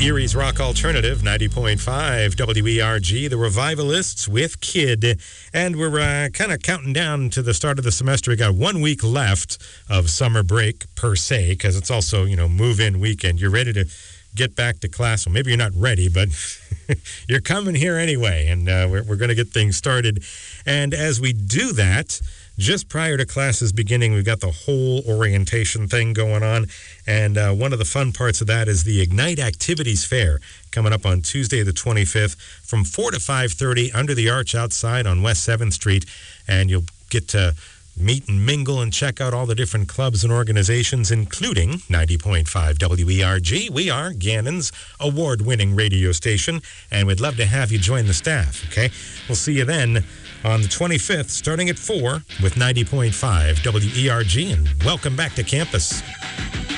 Erie's Rock Alternative, 90.5 WERG, the Revivalists with Kid. And we're kind of counting down to the start of the semester. We got 1 week left of summer break per se, because it's also, move-in weekend. You're ready to get back to class. Well, maybe you're not ready, but you're coming here anyway, and we're going to get things started. And as we do that, just prior to classes beginning, we've got the whole orientation thing going on. And one of the fun parts of that is the Ignite Activities Fair coming up on Tuesday the 25th from 4 to 5:30 under the arch outside on West 7th Street. And you'll get to meet and mingle and check out all the different clubs and organizations, including 90.5 WERG. We are Gannon's award-winning radio station, and we'd love to have you join the staff, okay? We'll see you then on the 25th, starting at 4 with 90.5 WERG, and welcome back to campus.